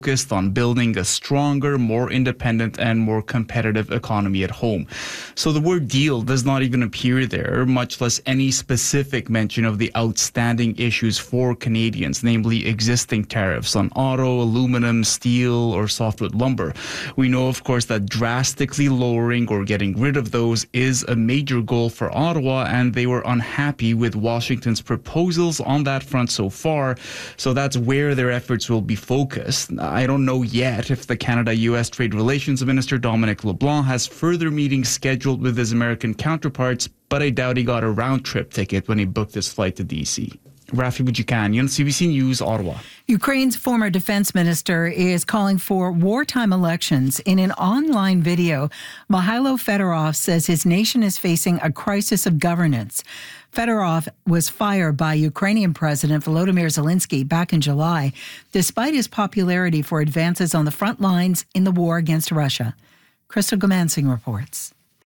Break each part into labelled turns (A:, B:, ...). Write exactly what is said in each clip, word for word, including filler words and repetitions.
A: focused on building a stronger, more independent, and more competitive economy at home. So the word deal does not even appear there, much less any specific mention of the outstanding issues for Canadians, namely existing tariffs on auto, aluminum, steel, or softwood lumber. We know, of course, that drastically lowering or getting rid of those is a major goal for Ottawa, and they were unhappy with Washington's proposals on that front so far. So that's where their efforts will be focused. I don't know yet if the Canada-U S Trade Relations Minister Dominic LeBlanc has further meetings scheduled with his American counterparts, but I doubt he got a round-trip ticket when he booked his flight to D C. Rafi Boudjikanian, C B C News, Ottawa.
B: Ukraine's former defense minister is calling for wartime elections. In an online video, Mikhailo Fedorov says his nation is facing a crisis of governance. Fedorov was fired by Ukrainian President Volodymyr Zelensky back in July, despite his popularity for advances on the front lines in the war against Russia. Crystal Gamansing reports.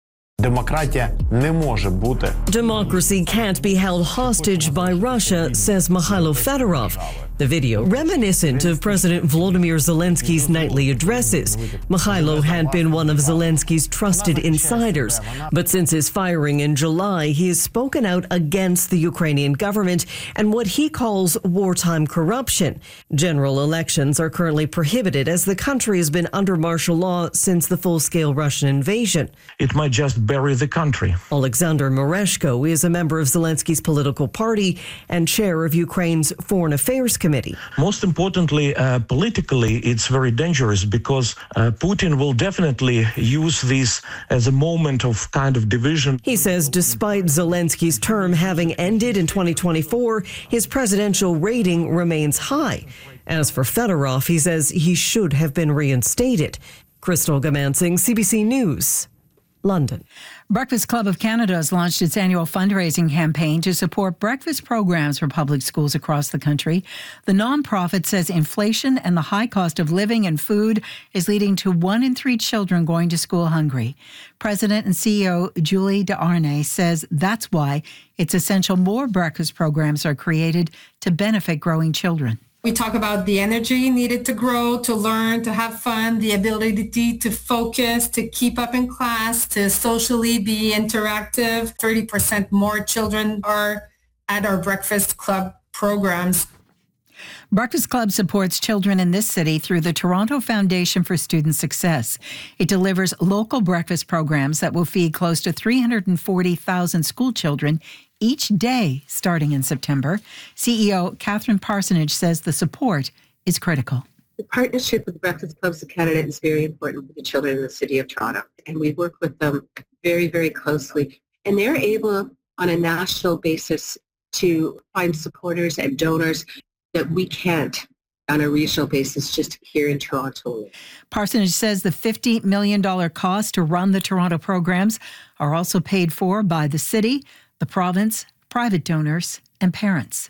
C: Democracy can't be held hostage by Russia, says Mikhailo Fedorov. The video, reminiscent of President Volodymyr Zelensky's nightly addresses. Mikhailo had been one of Zelensky's trusted insiders, but since his firing in July, he has spoken out against the Ukrainian government and what he calls wartime corruption. General elections are currently prohibited as the country has been under martial law since the full-scale Russian invasion.
D: It might just bury the country.
C: Alexander Mereshko is a member of Zelensky's political party and chair of Ukraine's Foreign Affairs Committee.
D: Most importantly, uh, politically, it's very dangerous because uh, Putin will definitely use this as a moment of kind of division.
C: He says despite Zelensky's term having ended in twenty twenty-four, his presidential rating remains high. As for Fedorov, he says he should have been reinstated. Crystal Gamansing, C B C News, London.
B: Breakfast Club of Canada has launched its annual fundraising campaign to support breakfast programs for public schools across the country. The nonprofit says inflation and the high cost of living and food is leading to one in three children going to school hungry. President and C E O Julie Desharnais says that's why it's essential more breakfast programs are created to benefit growing children.
E: We talk about the energy needed to grow, to learn, to have fun, the ability to, to focus, to keep up in class, to socially be interactive. thirty percent more children are at our Breakfast Club programs.
B: Breakfast Club supports children in this city through the Toronto Foundation for Student Success. It delivers local breakfast programs that will feed close to three hundred forty thousand school children each day starting in September. C E O Catherine Parsonage says the support is critical.
F: The partnership with Breakfast Clubs of Canada is very important for the children in the City of Toronto, and we work with them very, very closely. And they're able, on a national basis, to find supporters and donors that we can't on a regional basis just here in Toronto.
B: Parsonage says the fifty million dollars cost to run the Toronto programs are also paid for by the city, the province, private donors, and parents.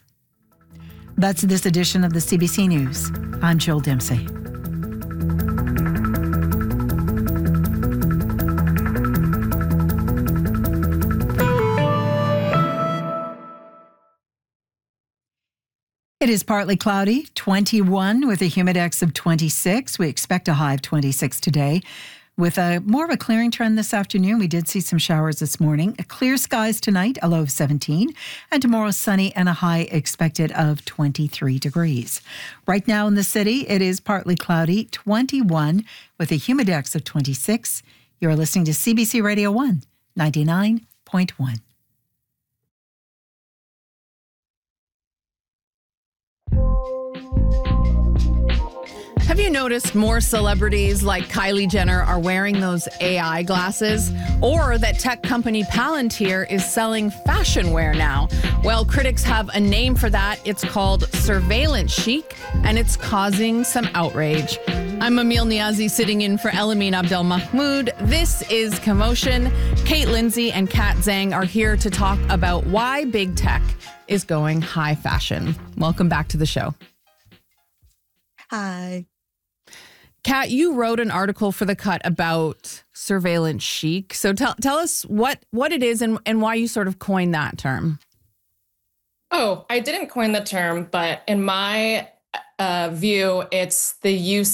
B: That's this edition of the C B C News. I'm Jill Dempsey. It is partly cloudy, twenty-one with a humidex of twenty-six. We expect a high of twenty-six today. With a more of a clearing trend this afternoon, we did see some showers this morning. Clear skies tonight, a low of seventeen, and tomorrow sunny and a high expected of twenty-three degrees. Right now in the city, it is partly cloudy, twenty-one with a humidex of twenty-six. You're listening to C B C Radio one, ninety-nine point one.
G: Have you noticed more celebrities like Kylie Jenner are wearing those A I glasses? Or that tech company Palantir is selling fashion wear now? Well, critics have a name for that. It's called surveillance chic, and it's causing some outrage. I'm Emil Niazi sitting in for Elamine Abdel Mahmoud. This is Commotion. Kate Lindsay and Kat Zhang are here to talk about why big tech is going high fashion. Welcome back to the show.
H: Hi.
G: Kat, you wrote an article for The Cut about surveillance chic. So tell tell us what, what it is and, and why you sort of coined that term.
H: Oh, I didn't coin the term, but in my uh, view, it's the use